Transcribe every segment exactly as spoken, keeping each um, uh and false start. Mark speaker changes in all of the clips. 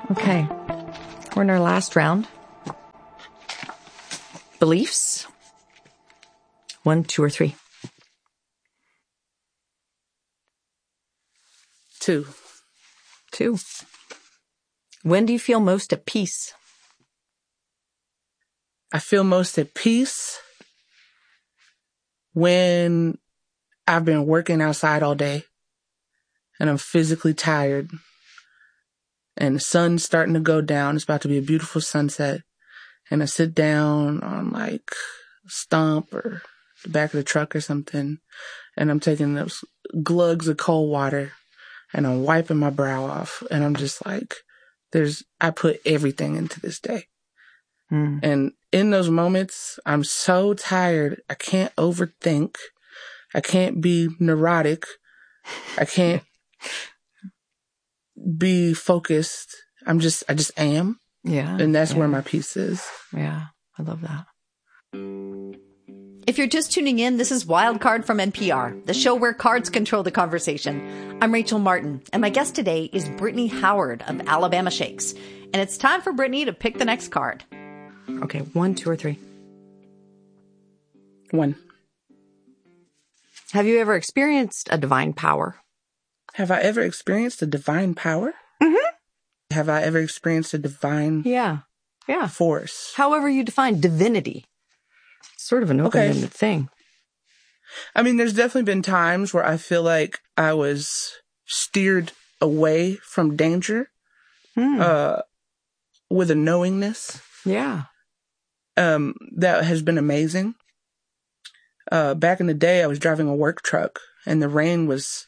Speaker 1: Okay. We're in our last round. Beliefs. One, two, or three.
Speaker 2: Two.
Speaker 1: Two. When do you feel most at peace?
Speaker 2: I feel most at peace when I've been working outside all day and I'm physically tired and the sun's starting to go down. It's about to be a beautiful sunset. And I sit down on like a stump or the back of the truck or something, and I'm taking those glugs of cold water and I'm wiping my brow off. And I'm just like, there's, I put everything into this day.
Speaker 1: Mm.
Speaker 2: And in those moments, I'm so tired. I can't overthink. I can't be neurotic. I can't be focused. I'm just, I just am.
Speaker 1: Yeah.
Speaker 2: And that's
Speaker 1: yeah.
Speaker 2: where my peace is.
Speaker 1: Yeah. I love that.
Speaker 3: If you're just tuning in, this is Wildcard from N P R, the show where cards control the conversation. I'm Rachel Martin, and my guest today is Brittany Howard of Alabama Shakes. And it's time for Brittany to pick the next card.
Speaker 1: Okay, one, two, or three.
Speaker 2: One.
Speaker 1: Have you ever experienced a divine power?
Speaker 2: Have I ever experienced a divine power?
Speaker 1: Mm-hmm.
Speaker 2: Have I ever experienced a divine
Speaker 1: Yeah. Yeah.
Speaker 2: force?
Speaker 1: However you define divinity. Sort of an open-ended
Speaker 2: Okay.
Speaker 1: thing.
Speaker 2: I mean, there's definitely been times where I feel like I was steered away from danger
Speaker 1: Hmm.
Speaker 2: uh, with a knowingness.
Speaker 1: Yeah.
Speaker 2: Um, that has been amazing. Uh, back in the day, I was driving a work truck and the rain was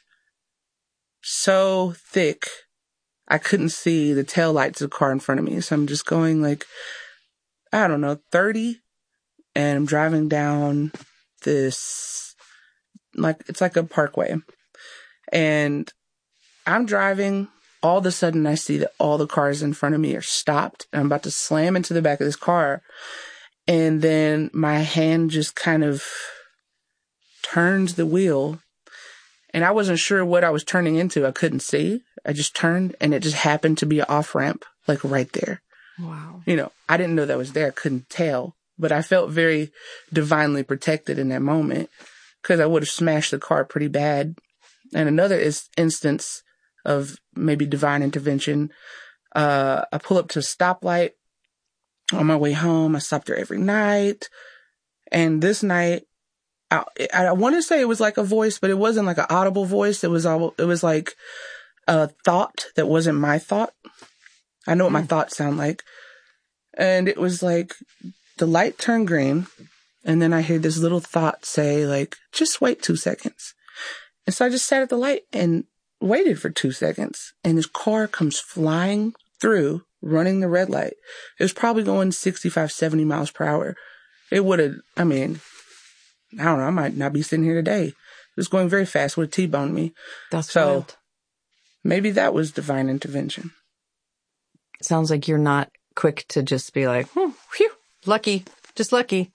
Speaker 2: so thick, I couldn't see the taillights of the car in front of me. So I'm just going like, I don't know, thirty, and I'm driving down this, like, it's like a parkway. And I'm driving. All of a sudden, I see that all the cars in front of me are stopped. And I'm about to slam into the back of this car. And then my hand just kind of turns the wheel. And I wasn't sure what I was turning into. I couldn't see. I just turned, and it just happened to be an off-ramp, like right there.
Speaker 1: Wow.
Speaker 2: You know, I didn't know that was there. I couldn't tell. But I felt very divinely protected in that moment because I would have smashed the car pretty bad. And another is instance of maybe divine intervention. Uh, I pull up to a stoplight on my way home. I stop there every night. And this night, I, I want to say it was like a voice, but it wasn't like an audible voice. It was all, it was like a thought that wasn't my thought. I know what my thoughts sound like. And it was like the light turned green. And then I hear this little thought say like, just wait two seconds. And so I just sat at the light and waited for two seconds. And this car comes flying through, running the red light. It was probably going sixty-five, seventy miles per hour. It would have, I mean, I don't know, I might not be sitting here today. It was going very fast, would have T-boned me.
Speaker 1: That's
Speaker 2: so
Speaker 1: wild.
Speaker 2: Maybe that was divine intervention.
Speaker 1: Sounds like you're not quick to just be like, hmm, phew, lucky, just lucky.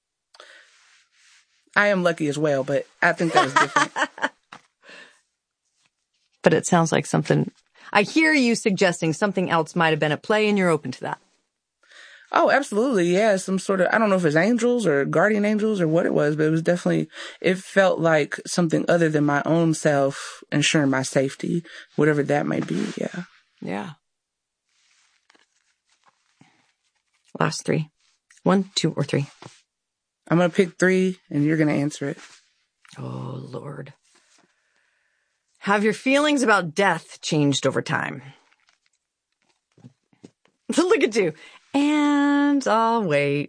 Speaker 2: I am lucky as well, but I think that was different.
Speaker 1: But it sounds like something, I hear you suggesting something else might have been at play, and you're open to that.
Speaker 2: Oh, absolutely. Yeah. Some sort of, I don't know if it's angels or guardian angels or what it was, but it was definitely, it felt like something other than my own self ensuring my safety, whatever that might be. Yeah.
Speaker 1: Yeah. Last three. One, two, or three.
Speaker 2: I'm going to pick three and you're going to answer it.
Speaker 1: Oh, Lord. Have your feelings about death changed over time? Look at you. And I'll wait.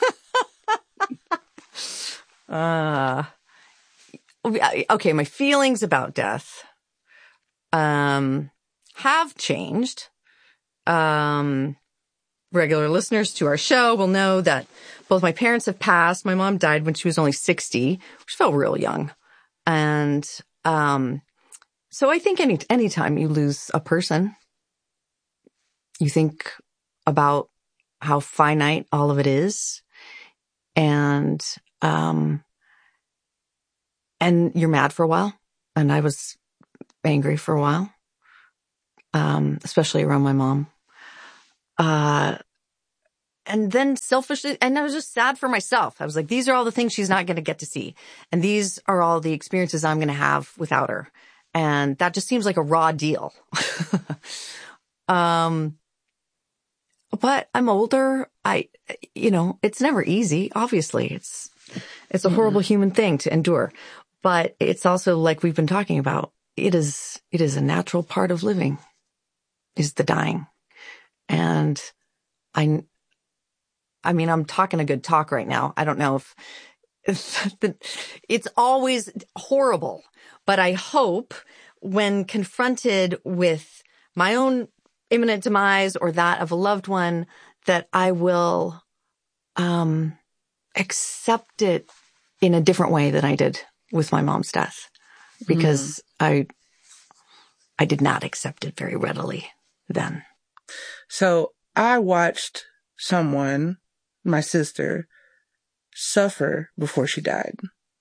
Speaker 1: uh, okay, my feelings about death um, have changed. Um, regular listeners to our show will know that both my parents have passed. My mom died when she was only sixty, which felt real young. And um, so I think any anytime you lose a person, you think about how finite all of it is. And, um, and you're mad for a while. And I was angry for a while. Um, especially around my mom. uh, and then selfishly, and I was just sad for myself. I was like, these are all the things she's not going to get to see. And these are all the experiences I'm going to have without her. And that just seems like a raw deal. um, but I'm older. I, you know, it's never easy. Obviously, it's, it's a horrible mm. human thing to endure, but it's also like we've been talking about. It is, it is a natural part of living is the dying. And I, I mean, I'm talking a good talk right now. I don't know if, if the, it's always horrible, but I hope when confronted with my own imminent demise or that of a loved one, that I will, um, accept it in a different way than I did with my mom's death, because mm. I, I did not accept it very readily then.
Speaker 2: So I watched someone, my sister, suffer before she died.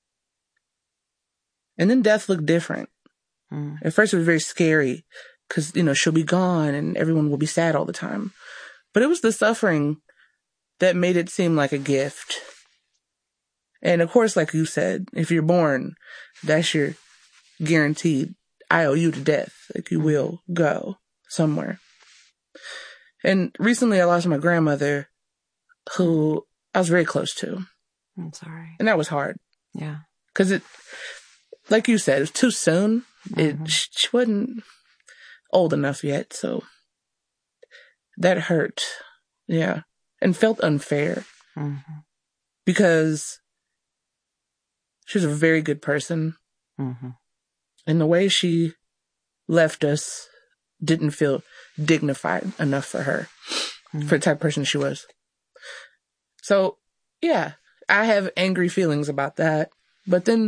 Speaker 2: And then death looked different. Mm. At first it was very scary because, you know, she'll be gone and everyone will be sad all the time. But it was the suffering that made it seem like a gift. And of course, like you said, if you're born, that's your guaranteed I O U to death. Like you will go somewhere. And recently I lost my grandmother, who I was very close to.
Speaker 1: I'm sorry.
Speaker 2: And that was hard.
Speaker 1: Yeah.
Speaker 2: Because it, like you said, it was too soon. Mm-hmm. It, she wasn't old enough yet, so that hurt. Yeah. And felt unfair. Mm-hmm. Because she was a very good person. Mm-hmm. And the way she left us didn't feel dignified enough for her, mm-hmm. for the type of person she was. So, yeah, I have angry feelings about that. But then,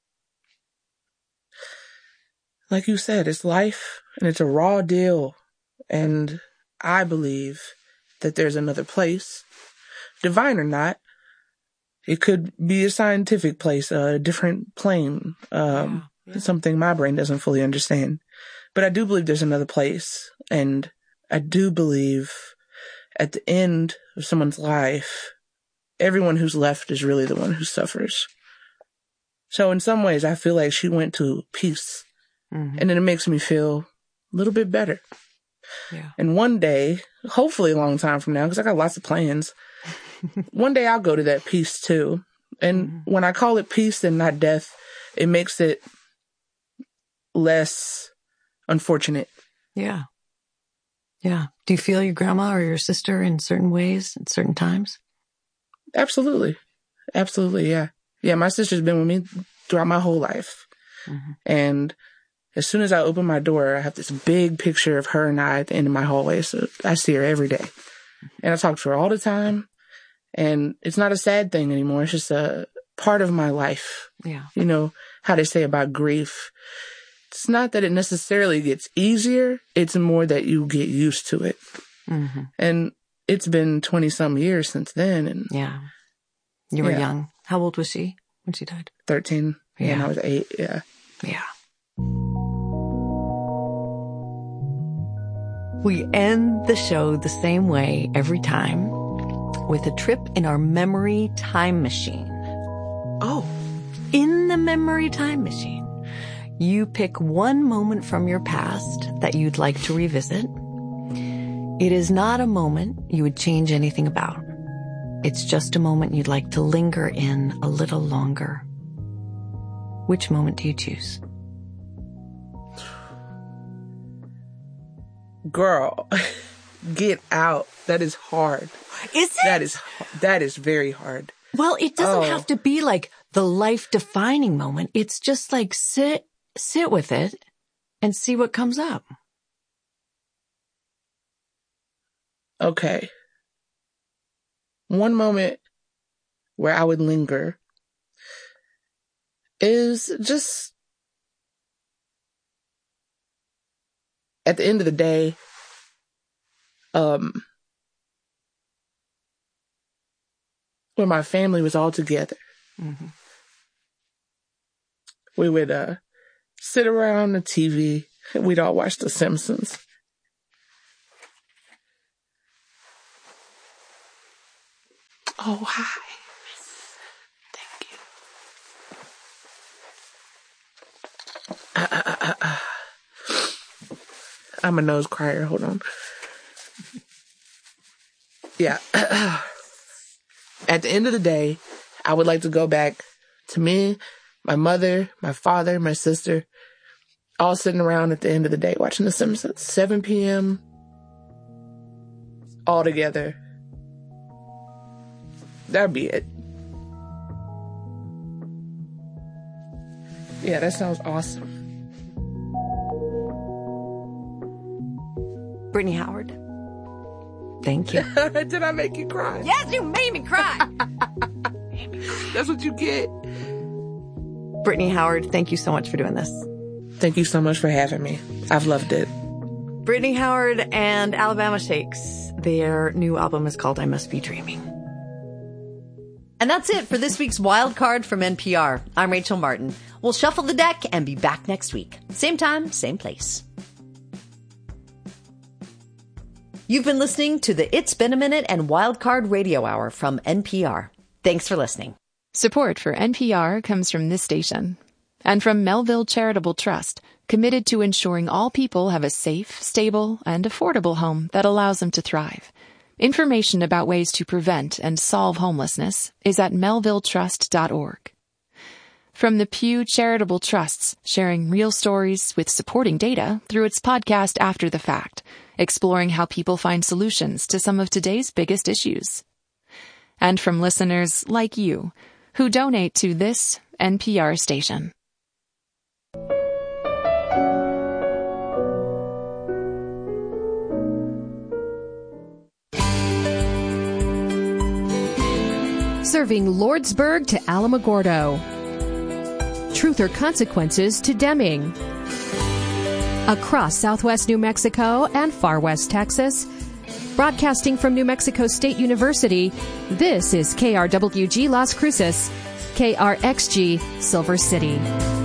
Speaker 2: like you said, it's life and it's a raw deal. And I believe that there's another place, divine or not. It could be a scientific place, a different plane, um, yeah, yeah. something my brain doesn't fully understand. But I do believe there's another place. And I do believe at the end of someone's life, everyone who's left is really the one who suffers. So in some ways, I feel like she went to peace. Mm-hmm. And then it makes me feel a little bit better. Yeah. And one day, hopefully a long time from now, because I got lots of plans, one day I'll go to that peace too. And mm-hmm. when I call it peace and not death, it makes it less unfortunate.
Speaker 1: Yeah. Yeah. Do you feel your grandma or your sister in certain ways at certain times?
Speaker 2: Absolutely. Absolutely. Yeah. Yeah. My sister's been with me throughout my whole life. Mm-hmm. And as soon as I open my door, I have this big picture of her and I at the end of my hallway. So I see her every day. And I talk to her all the time. And it's not a sad thing anymore. It's just a part of my life.
Speaker 1: Yeah.
Speaker 2: You know, how they say about grief. It's not that it necessarily gets easier. It's more that you get used to it. Mm-hmm. And it's been twenty some years since then. And
Speaker 1: yeah. You were yeah. young. How old was she when she died?
Speaker 2: thirteen. Yeah. And I was eight. Yeah.
Speaker 1: Yeah. We end the show the same way every time, with a trip in our memory time machine. Oh, in the memory time machine, you pick one moment from your past that you'd like to revisit. It is not a moment you would change anything about. It's just a moment you'd like to linger in a little longer. Which moment do you choose?
Speaker 2: Girl, get out. That is hard.
Speaker 1: Is it?
Speaker 2: That is, that is very hard.
Speaker 1: Well, it doesn't oh. have to be like the life-defining moment. It's just like sit, sit with it and see what comes up.
Speaker 2: Okay. One moment where I would linger is just at the end of the day, um, when my family was all together, mm-hmm. we would uh, sit around the T V and we'd all watch The Simpsons. Oh, hi. Thank you. Uh, uh, uh, uh. I'm a nose crier. Hold on. Yeah. At the end of the day, I would like to go back to me, my mother, my father, my sister, all sitting around at the end of the day watching The Simpsons. seven p.m. all together. That'd be it. Yeah, that sounds awesome.
Speaker 1: Brittany Howard, thank you.
Speaker 2: Did I make you cry?
Speaker 1: Yes, you made me cry.
Speaker 2: That's what you get.
Speaker 1: Brittany Howard, thank you so much for doing this.
Speaker 2: Thank you so much for having me. I've loved it.
Speaker 1: Brittany Howard and Alabama Shakes. Their new album is called I Must Be Dreaming.
Speaker 3: And that's it for this week's Wild Card from N P R. I'm Rachel Martin. We'll shuffle the deck and be back next week. Same time, same place. You've been listening to the It's Been a Minute and Wild Card Radio Hour from N P R. Thanks for listening.
Speaker 4: Support for N P R comes from this station and from Melville Charitable Trust, committed to ensuring all people have a safe, stable, and affordable home that allows them to thrive. Information about ways to prevent and solve homelessness is at melville trust dot org. From the Pew Charitable Trusts, sharing real stories with supporting data through its podcast After the Fact, exploring how people find solutions to some of today's biggest issues. And from listeners like you, who donate to this N P R station.
Speaker 5: Serving Lordsburg to Alamogordo. Truth or Consequences to Deming. Across southwest New Mexico and far west Texas. Broadcasting from New Mexico State University, this is K R W G Las Cruces, K R X G Silver City.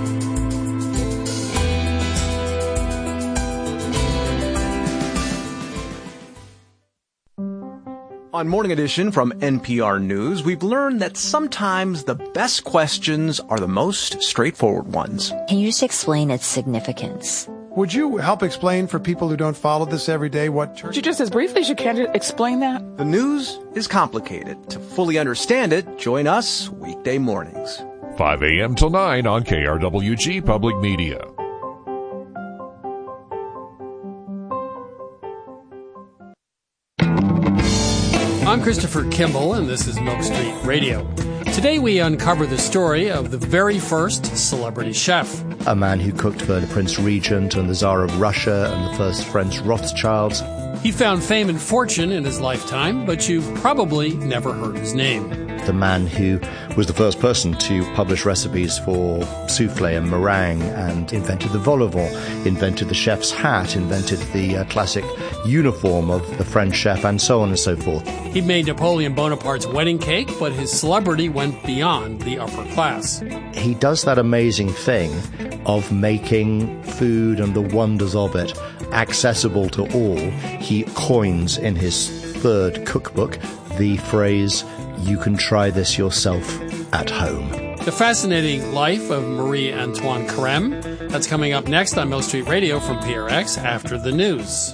Speaker 6: On Morning Edition from N P R News, we've learned that sometimes the best questions are the most straightforward ones.
Speaker 7: Can you just explain its significance?
Speaker 8: Would you help explain for people who don't follow this every day what church...
Speaker 9: You just as briefly as you can explain that?
Speaker 6: The news is complicated. To fully understand it, join us weekday mornings.
Speaker 10: five a.m. till nine on K R W G Public Media.
Speaker 11: I'm Christopher Kimball, and this is Milk Street Radio. Today we uncover the story of the very first celebrity chef.
Speaker 12: A man who cooked for the Prince Regent and the Tsar of Russia and the first French Rothschilds.
Speaker 11: He found fame and fortune in his lifetime, but you've probably never heard his name.
Speaker 12: The man who was the first person to publish recipes for souffle and meringue and invented the vol au vent, invented the chef's hat, invented the uh, classic uniform of the French chef, and so on and so forth.
Speaker 11: He made Napoleon Bonaparte's wedding cake, but his celebrity went beyond the upper class.
Speaker 12: He does that amazing thing of making food and the wonders of it accessible to all. He coins in his third cookbook the phrase, "You can try this yourself at home."
Speaker 11: The fascinating life of Marie Antoine Carême. That's coming up next on Mill Street Radio from P R X after the news.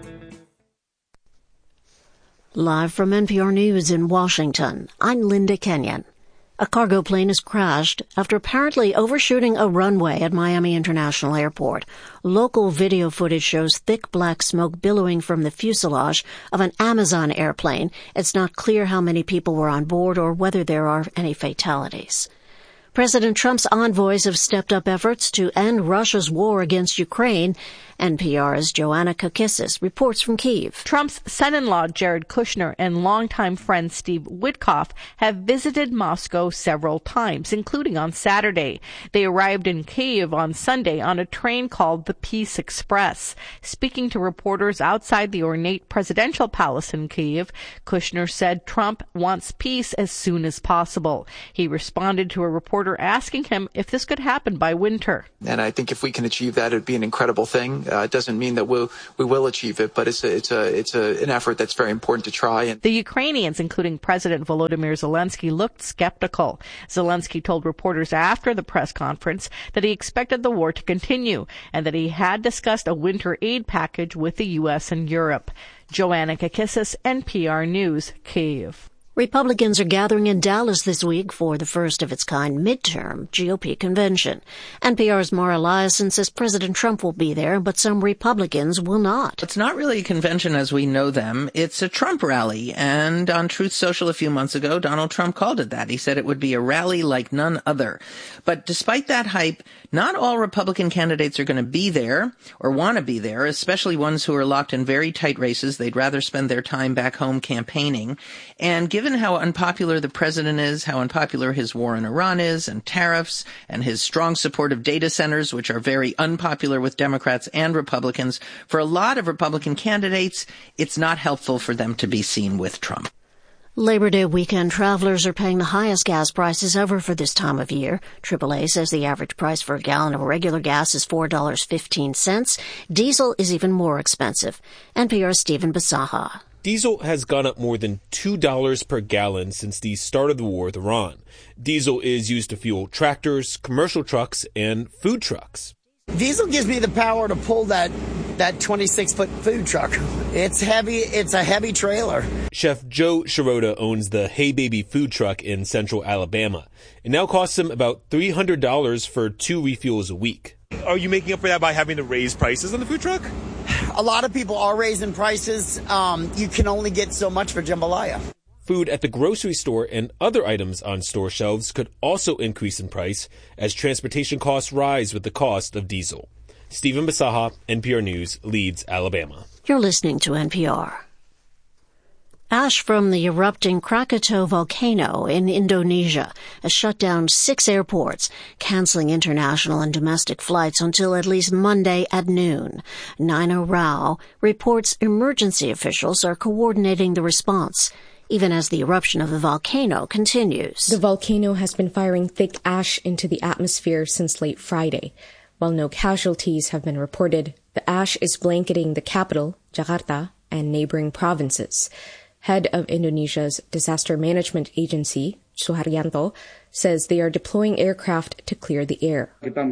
Speaker 13: Live from N P R News in Washington, I'm Linda Kenyon. A cargo plane has crashed after apparently overshooting a runway at Miami International Airport. Local video footage shows thick black smoke billowing from the fuselage of an Amazon airplane. It's not clear how many people were on board or whether there are any fatalities. President Trump's envoys have stepped up efforts to end Russia's war against Ukraine. N P R's Joanna Kakissis reports from Kyiv.
Speaker 14: Trump's son-in-law Jared Kushner and longtime friend Steve Witkoff have visited Moscow several times, including on Saturday. They arrived in Kyiv on Sunday on a train called the Peace Express. Speaking to reporters outside the ornate presidential palace in Kyiv, Kushner said Trump wants peace as soon as possible. He responded to a reporter asking him if this could happen by winter.
Speaker 15: And I think if we can achieve that, it would be an incredible thing. achieving. Uh, it doesn't mean that we'll, we will achieve it, but it's a, it's a, it's a, an effort that's very important to try. And
Speaker 14: the Ukrainians, including President Volodymyr Zelensky, looked skeptical. Zelensky told reporters after the press conference that he expected the war to continue and that he had discussed a winter aid package with the U S and Europe. Joanna Kakissis, N P R News, Kyiv.
Speaker 13: Republicans are gathering in Dallas this week for the first of its kind midterm G O P convention. N P R's Mara Liasson says President Trump will be there, but some Republicans will not.
Speaker 16: It's not really a convention as we know them. It's a Trump rally. And on Truth Social a few months ago, Donald Trump called it that. He said it would be a rally like none other. But despite that hype, not all Republican candidates are going to be there or want to be there, especially ones who are locked in very tight races. They'd rather spend their time back home campaigning. And given how unpopular the president is, how unpopular his war in Iran is, and tariffs, and his strong support of data centers, which are very unpopular with Democrats and Republicans, for a lot of Republican candidates, it's not helpful for them to be seen with Trump.
Speaker 13: Labor Day weekend travelers are paying the highest gas prices ever for this time of year. triple A says the average price for a gallon of regular gas is four dollars and fifteen cents. Diesel is even more expensive. N P R's Stephen Basaha.
Speaker 17: Diesel has gone up more than two dollars per gallon since the start of the war with Iran. Diesel is used to fuel tractors, commercial trucks, and food trucks.
Speaker 18: Diesel gives me the power to pull that that twenty-six foot food truck. It's heavy. It's a heavy trailer.
Speaker 17: Chef Joe Shirota owns the Hey Baby food truck in central Alabama. It now costs him about three hundred dollars for two refuels a week.
Speaker 19: Are you making up for that by having to raise prices on the food truck?
Speaker 18: A lot of people are raising prices. Um, you can only get so much for jambalaya.
Speaker 17: Food at the grocery store and other items on store shelves could also increase in price as transportation costs rise with the cost of diesel. Stephen Basaha, N P R News, Leeds, Alabama.
Speaker 13: You're listening to N P R. Ash from the erupting Krakatoa volcano in Indonesia has shut down six airports, canceling international and domestic flights until at least Monday at noon. Nina Rao reports emergency officials are coordinating the response, even as the eruption of the volcano continues.
Speaker 20: The volcano has been firing thick ash into the atmosphere since late Friday. While no casualties have been reported, the ash is blanketing the capital, Jakarta, and neighboring provinces. Head of Indonesia's disaster management agency, Suharyanto, says they are deploying aircraft to clear the air.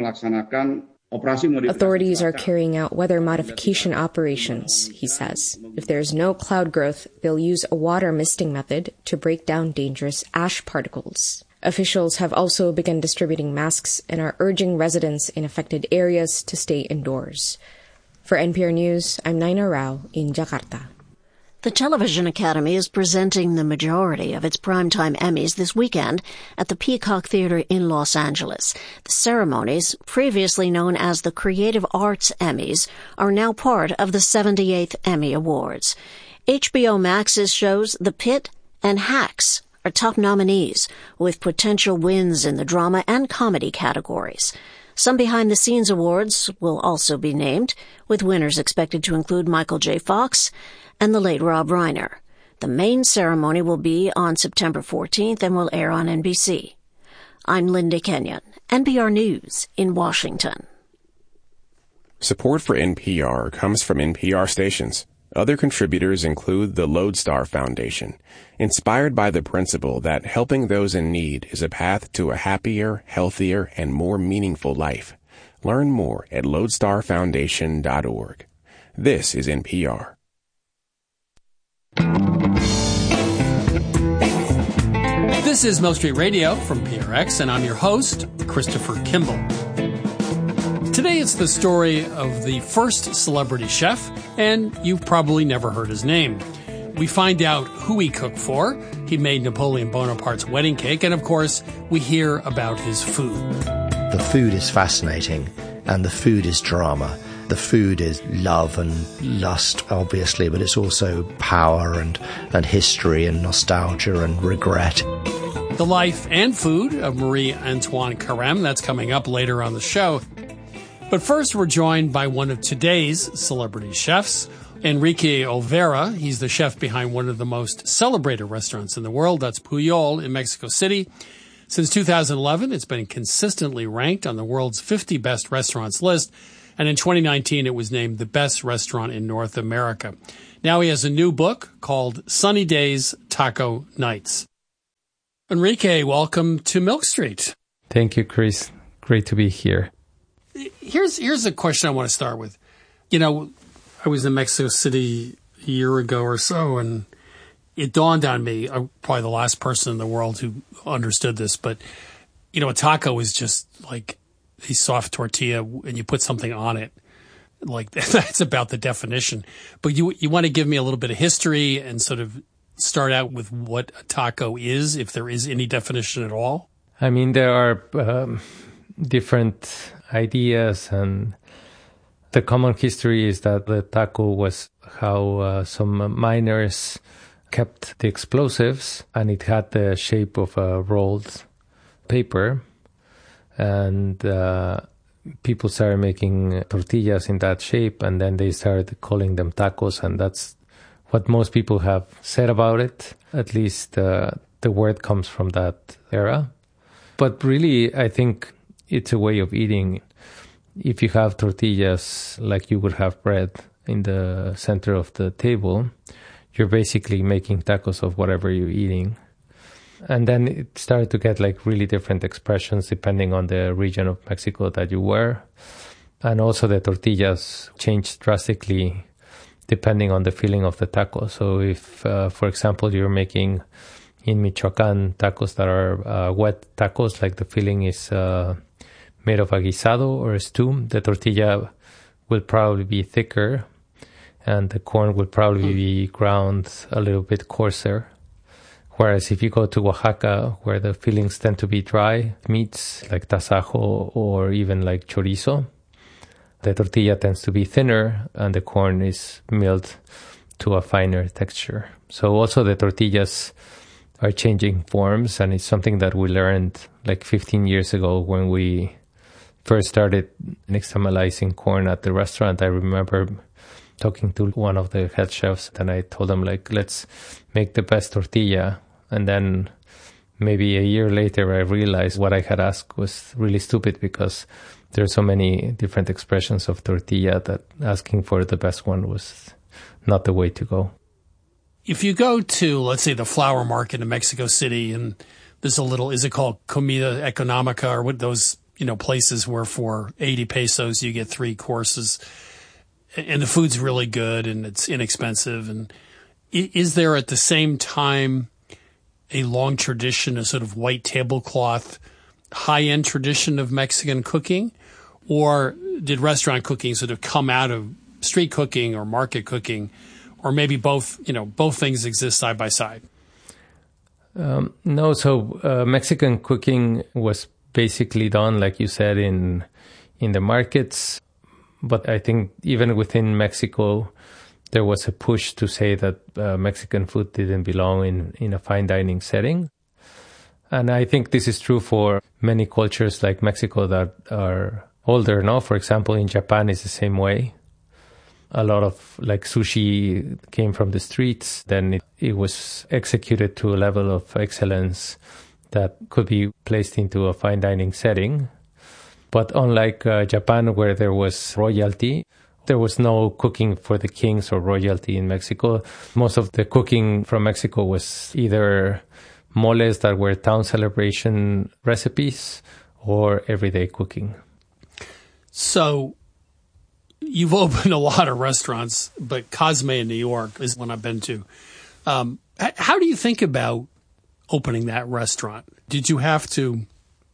Speaker 20: Authorities are carrying out weather modification operations, he says. If there is no cloud growth, they'll use a water misting method to break down dangerous ash particles. Officials have also begun distributing masks and are urging residents in affected areas to stay indoors. For N P R News, I'm Nina Rao in Jakarta.
Speaker 13: The Television Academy is presenting the majority of its primetime Emmys this weekend at the Peacock Theater in Los Angeles. The ceremonies, previously known as the Creative Arts Emmys, are now part of the seventy-eighth Emmy Awards. H B O Max's shows The Pitt and Hacks are top nominees, with potential wins in the drama and comedy categories. Some behind-the-scenes awards will also be named, with winners expected to include Michael J. Fox and the late Rob Reiner. The main ceremony will be on September fourteenth and will air on N B C. I'm Linda Kenyon, N P R News in Washington.
Speaker 21: Support for N P R comes from N P R stations. Other contributors include the Lodestar Foundation, inspired by the principle that helping those in need is a path to a happier, healthier, and more meaningful life. Learn more at lodestar foundation dot org. This is N P R.
Speaker 11: This is Milk Street Radio from P R X, and I'm your host, Christopher Kimball. Today it's the story of the first celebrity chef, and you've probably never heard his name. We find out who he cooked for. He made Napoleon Bonaparte's wedding cake, and of course, we hear about his food.
Speaker 12: The food is fascinating, and the food is drama. The food is love and lust, obviously, but it's also power and, and history and nostalgia and regret.
Speaker 11: The life and food of Marie-Antoine Carême, that's coming up later on the show. But first, we're joined by one of today's celebrity chefs, Enrique Olvera. He's the chef behind one of the most celebrated restaurants in the world. That's Pujol in Mexico City. Since two thousand eleven, it's been consistently ranked on the world's fifty best restaurants list. And in twenty nineteen, it was named the best restaurant in North America. Now he has a new book called Sunny Days Taco Nights. Enrique, welcome to Milk Street.
Speaker 2: Thank you, Chris. Great to be here.
Speaker 11: Here's here's a question I want to start with. You know, I was in Mexico City a year ago or so, and it dawned on me, I'm probably the last person in the world who understood this, but, you know, a taco is just like a soft tortilla and you put something on it. Like, that's about the definition. But you you want to give me a little bit of history and sort of start out with what a taco is, if there is any definition at all?
Speaker 2: I mean, there are um, different ideas, and the common history is that the taco was how uh, some miners kept the explosives, and it had the shape of a rolled paper, and uh, people started making tortillas in that shape, and then they started calling them tacos, and that's what most people have said about it. At least uh, the word comes from that era. But really, I think it's a way of eating. If you have tortillas like you would have bread in the center of the table, you're basically making tacos of whatever you're eating. And then it started to get like really different expressions depending on the region of Mexico that you were. And also the tortillas changed drastically depending on the filling of the taco. So if, uh, for example, you're making in Michoacan tacos that are uh, wet tacos, like the filling is uh, made of a guisado or a stew, the tortilla will probably be thicker and the corn will probably be ground a little bit coarser. Whereas if you go to Oaxaca, where the fillings tend to be dry, meats like tasajo or even like chorizo, the tortilla tends to be thinner and the corn is milled to a finer texture. So also the tortillas are changing forms, and it's something that we learned like fifteen years ago when we first started nixtamalizing corn at the restaurant. I remember talking to one of the head chefs, and I told him, like, let's make the best tortilla. And then maybe a year later, I realized what I had asked was really stupid, because there are so many different expressions of tortilla that asking for the best one was not the way to go.
Speaker 11: If you go to, let's say, the flower market in Mexico City, and there's a little, is it called Comida Económica, or what those, you know, places where for eighty pesos you get three courses, and the food's really good and it's inexpensive. And is there at the same time a long tradition, a sort of white tablecloth, high-end tradition of Mexican cooking? Or did restaurant cooking sort of come out of street cooking or market cooking? Or maybe both, you know, both things exist side by side?
Speaker 2: Um, no, so uh, Mexican cooking was basically done, like you said, in in the markets. But I think even within Mexico, there was a push to say that uh, Mexican food didn't belong in, in a fine dining setting. And I think this is true for many cultures like Mexico that are older, no? For example, in Japan, it's the same way. A lot of like sushi came from the streets. Then it, it was executed to a level of excellence that could be placed into a fine dining setting. But unlike uh, Japan, where there was royalty, there was no cooking for the kings or royalty in Mexico. Most of the cooking from Mexico was either moles that were town celebration recipes or everyday cooking.
Speaker 11: So you've opened a lot of restaurants, but Cosme in New York is one I've been to. Um, how do you think about opening that restaurant? Did you have to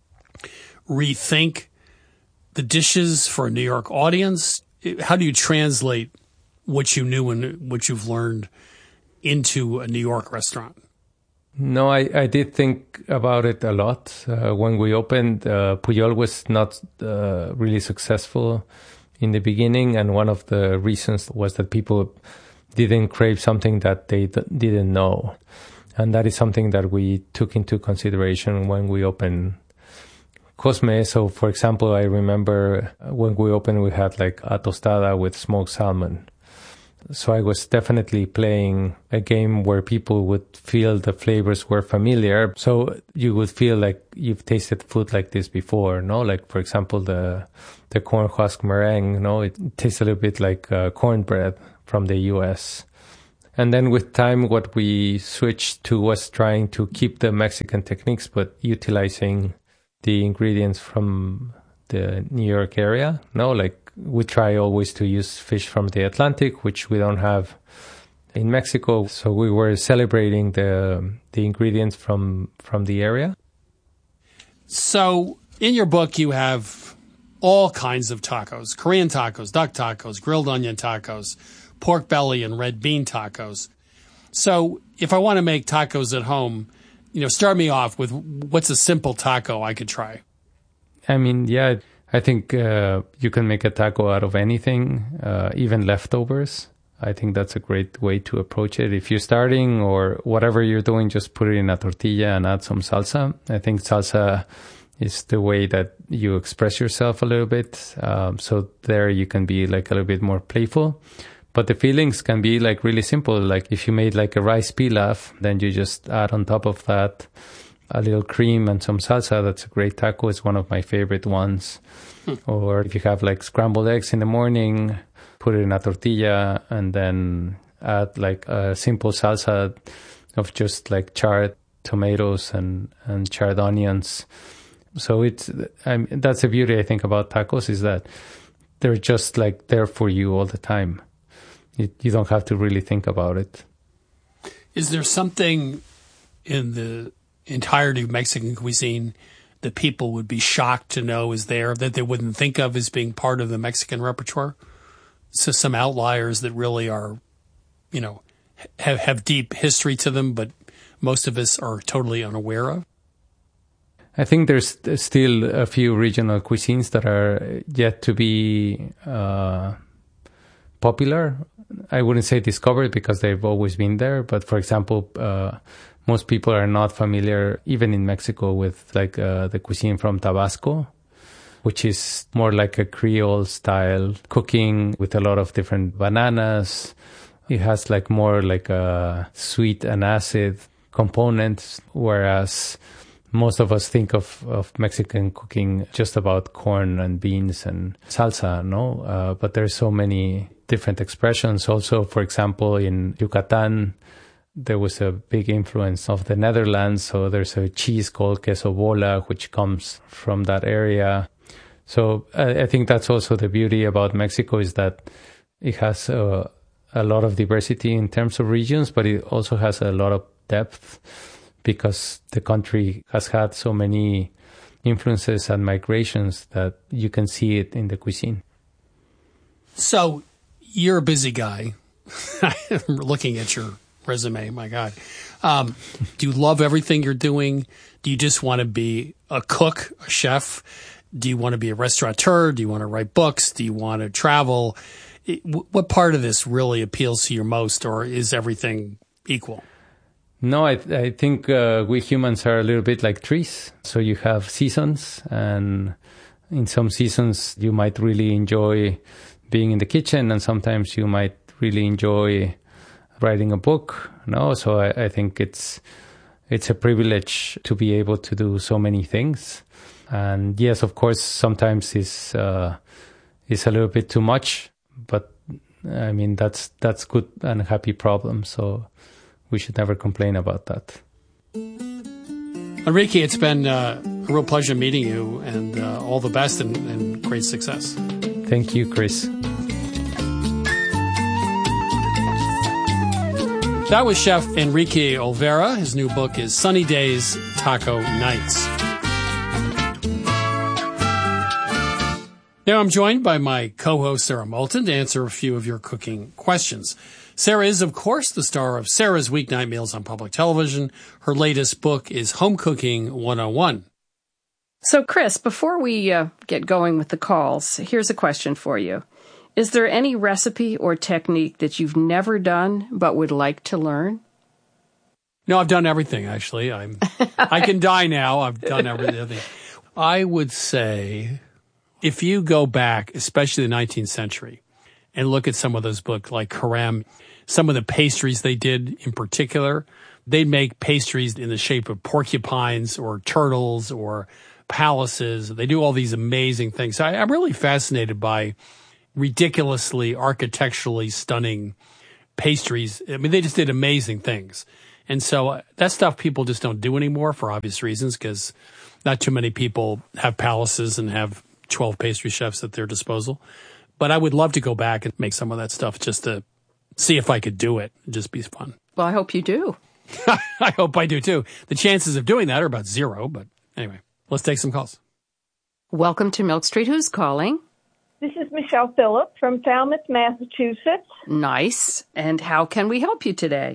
Speaker 11: rethink the dishes for a New York audience? How do you translate what you knew and what you've learned into a New York restaurant?
Speaker 2: No, I, I did think about it a lot. Uh, when we opened, uh, Pujol was not uh, really successful in the beginning, and one of the reasons was that people didn't crave something that they d- didn't know. And that is something that we took into consideration when we opened Cosme. So, for example, I remember when we opened, we had like a tostada with smoked salmon. So I was definitely playing a game where people would feel the flavors were familiar. So you would feel like you've tasted food like this before, no? Like, for example, the the corn husk meringue, no? It tastes a little bit like uh, cornbread from the U S. And then with time, what we switched to was trying to keep the Mexican techniques, but utilizing the ingredients from the New York area, no? Like, we try always to use fish from the Atlantic, which we don't have in Mexico. So we were celebrating the the ingredients from, from the area.
Speaker 11: So in your book, you have all kinds of tacos, Korean tacos, duck tacos, grilled onion tacos, pork belly and red bean tacos. So if I want to make tacos at home, you know, start me off with what's a simple taco I could try?
Speaker 2: I mean, yeah, I think uh, you can make a taco out of anything, uh, even leftovers. I think that's a great way to approach it. If you're starting or whatever you're doing, just put it in a tortilla and add some salsa. I think salsa is the way that you express yourself a little bit. Um, so there you can be like a little bit more playful. But the fillings can be like really simple. Like if you made like a rice pilaf, then you just add on top of that a little cream and some salsa. That's a great taco. It's one of my favorite ones. Hmm. Or if you have like scrambled eggs in the morning, put it in a tortilla and then add like a simple salsa of just like charred tomatoes and, and charred onions. So it's, I mean, that's the beauty I think about tacos is that they're just like there for you all the time. You, you don't have to really think about it.
Speaker 11: Is there something in the entirety of Mexican cuisine that people would be shocked to know is there that they wouldn't think of as being part of the Mexican repertoire? So some outliers that really are, you know, have, have deep history to them, but most of us are totally unaware of?
Speaker 2: I think there's still a few regional cuisines that are yet to be uh, popular. I wouldn't say discovered because they've always been there. But for example, uh, most people are not familiar, even in Mexico, with like uh, the cuisine from Tabasco, which is more like a Creole style cooking with a lot of different bananas. It has like more like a sweet and acid components, whereas most of us think of, of Mexican cooking just about corn and beans and salsa, no? Uh, but there's so many different expressions. Also, for example, in Yucatan, there was a big influence of the Netherlands. So there's a cheese called queso bola, which comes from that area. So I, I think that's also the beauty about Mexico is that it has a, a lot of diversity in terms of regions, but it also has a lot of depth because the country has had so many influences and migrations that you can see it in the cuisine.
Speaker 11: So you're a busy guy. I'm looking at your resume, my God. Um, do you love everything you're doing? Do you just want to be a cook, a chef? Do you want to be a restaurateur? Do you want to write books? Do you want to travel? It, what part of this really appeals to you most, or is everything equal?
Speaker 2: No, I, I think uh, we humans are a little bit like trees. So you have seasons, and in some seasons you might really enjoy being in the kitchen, and sometimes you might really enjoy writing a book. No, so I, I think it's it's a privilege to be able to do so many things. And yes, of course, sometimes it's uh, it's a little bit too much, but I mean that's that's good and a happy problem. So we should never complain about that.
Speaker 11: Enrique, it's been uh, a real pleasure meeting you, and uh, all the best and, and great success.
Speaker 2: Thank you, Chris.
Speaker 11: That was Chef Enrique Olvera. His new book is Sunny Days, Taco Nights. Now I'm joined by my co-host Sarah Moulton to answer a few of your cooking questions. Sarah is, of course, the star of Sarah's Weeknight Meals on public television. Her latest book is Home Cooking one oh one.
Speaker 1: So, Chris, before we uh, get going with the calls, here's a question for you. Is there any recipe or technique that you've never done but would like to learn?
Speaker 11: No, I've done everything, actually. I'm, I can die now. I've done everything. I would say if you go back, especially the nineteenth century, and look at some of those books like Carême, some of the pastries they did in particular. They'd make pastries in the shape of porcupines or turtles or palaces. They do all these amazing things. So I, I'm really fascinated by ridiculously architecturally stunning pastries. I mean, they just did amazing things. And so uh, that stuff people just don't do anymore for obvious reasons, because not too many people have palaces and have twelve pastry chefs at their disposal. But I would love to go back and make some of that stuff just to see if I could do it. It'd just be fun.
Speaker 1: Well, I hope you do.
Speaker 11: I hope I do too. The chances of doing that are about zero, but anyway, let's take some calls.
Speaker 1: Welcome to Milk Street. Who's calling?
Speaker 3: This is Michelle Phillip from Falmouth, Massachusetts.
Speaker 1: Nice. And how can we help you today?